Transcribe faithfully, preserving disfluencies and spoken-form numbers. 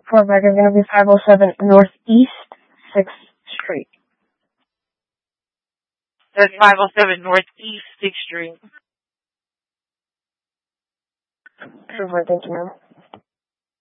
For America, going to be five oh seven Northeast sixth Street. That's five oh seven Northeast sixth Street. Perfect, thank you, ma'am.